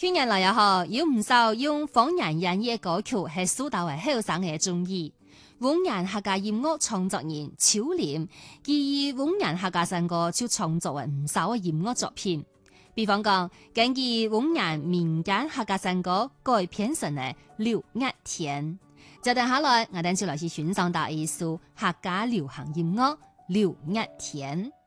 去年來也好，有唔少用方言演繹歌曲係受到係後生嘅中意。豐原客家音樂創作人邱廉，佢以豐原客家山歌就創作咗唔少嘅音樂作品。比方講，根據豐原民間客家山歌改編成嘅《六月天》。接下來，我哋就來去欣賞到一首客家流行音樂《六月天》。